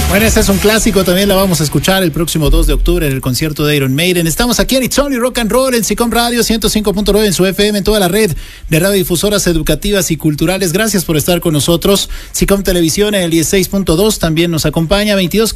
Bueno, este es un clásico, también la vamos a escuchar el próximo 2 de octubre en el concierto de Iron Maiden. Estamos aquí en It's Only Rock and Roll, en SICOM Radio 105.9 en su FM, en toda la red de radiodifusoras educativas y culturales. Gracias por estar con nosotros. SICOM Televisión en el 16.2 también nos acompaña,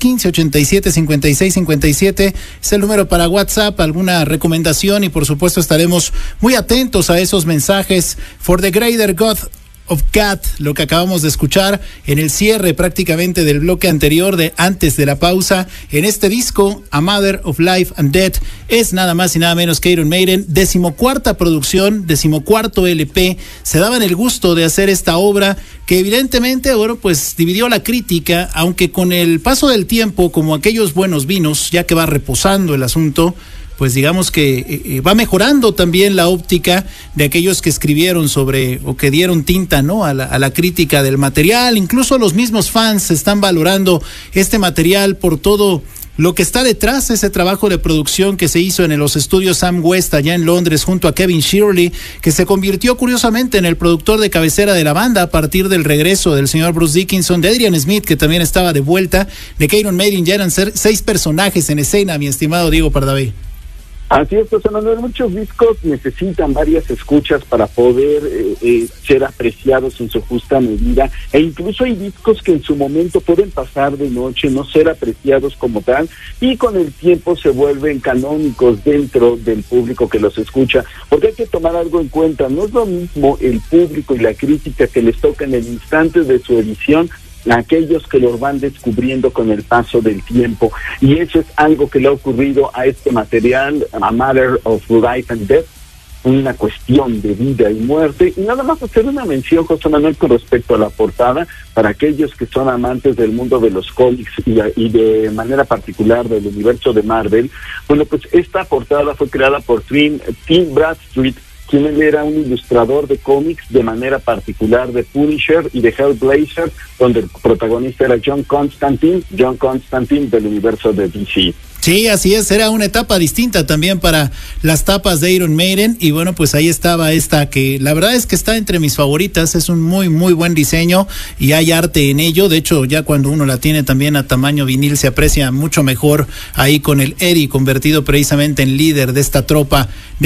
2215-87-56-57 es el número para WhatsApp, alguna recomendación y por supuesto estaremos muy atentos a esos mensajes. For the Greater God of God, lo que acabamos de escuchar en el cierre prácticamente del bloque anterior, de antes de la pausa, en este disco, A Matter of Life and Death, es nada más y nada menos que Iron Maiden, 14ª producción, 14º LP, se daban el gusto de hacer esta obra que evidentemente, bueno, pues dividió la crítica, aunque con el paso del tiempo, como aquellos buenos vinos, ya que va reposando el asunto, pues digamos que va mejorando también la óptica de aquellos que escribieron sobre o que dieron tinta, ¿no?, a la crítica del material. Incluso los mismos fans están valorando este material por todo lo que está detrás, ese trabajo de producción que se hizo en los estudios Sam West allá en Londres junto a Kevin Shirley, que se convirtió curiosamente en el productor de cabecera de la banda a partir del regreso del señor Bruce Dickinson, de Adrian Smith, que también estaba de vuelta, de que Iron Maiden ya eran 6 personajes en escena, mi estimado Diego Pardavé. Así es, José Manuel, muchos discos necesitan varias escuchas para poder ser apreciados en su justa medida, e incluso hay discos que en su momento pueden pasar de noche, no ser apreciados como tal, y con el tiempo se vuelven canónicos dentro del público que los escucha, porque hay que tomar algo en cuenta, no es lo mismo el público y la crítica que les toca en el instante de su edición, a aquellos que los van descubriendo con el paso del tiempo, y eso es algo que le ha ocurrido a este material, A Matter of Life and Death, una cuestión de vida y muerte. Y nada más hacer una mención, José Manuel, con respecto a la portada, para aquellos que son amantes del mundo de los cómics y de manera particular del universo de Marvel. Bueno, pues esta portada fue creada por Tim Bradstreet, quien él era un ilustrador de cómics, de manera particular de Punisher y de Hellblazer, donde el protagonista era John Constantine del universo de DC. Sí, así es, era una etapa distinta también para las tapas de Iron Maiden, y bueno, pues ahí estaba esta que la verdad es que está entre mis favoritas, es un muy muy buen diseño y hay arte en ello. De hecho, ya cuando uno la tiene también a tamaño vinil se aprecia mucho mejor ahí con el Eddie convertido precisamente en líder de esta tropa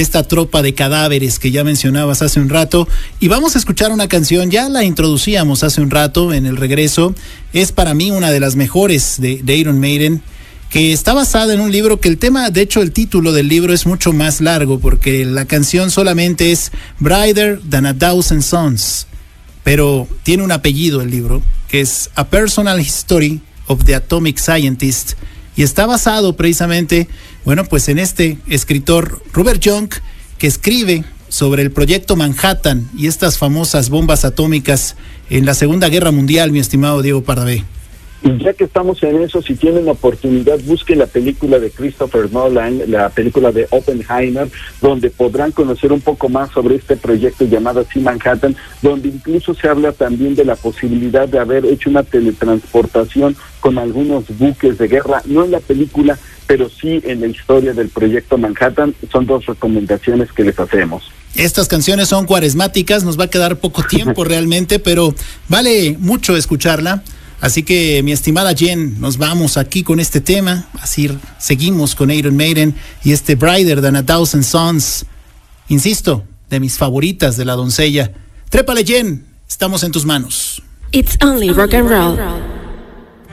de cadáveres que ya mencionabas hace un rato. Y vamos a escuchar una canción, ya la introducíamos hace un rato en el regreso, es para mí una de las mejores de Iron Maiden, que está basada en un libro que el tema, de hecho el título del libro es mucho más largo porque la canción solamente es Brighter Than a Thousand Suns, pero tiene un apellido el libro, que es A Personal History of the Atomic Scientist, y está basado precisamente, bueno, pues en este escritor Robert Young, que escribe sobre el proyecto Manhattan y estas famosas bombas atómicas en la Segunda Guerra Mundial, mi estimado Diego Pardavé. Y ya que estamos en eso, si tienen oportunidad, busquen la película de Christopher Nolan, la película de Oppenheimer, donde podrán conocer un poco más sobre este proyecto llamado así Manhattan, donde incluso se habla también de la posibilidad de haber hecho una teletransportación con algunos buques de guerra, no en la película, pero sí en la historia del proyecto Manhattan. Son 2 recomendaciones que les hacemos. Estas canciones son cuaresmáticas, nos va a quedar poco tiempo realmente, pero vale mucho escucharla. Así que, mi estimada Jen, nos vamos aquí con este tema, así seguimos con Iron Maiden y este Brighter Than a Thousand Suns, insisto, de mis favoritas de la doncella. Trépale, Jen, estamos en tus manos. It's only rock and roll.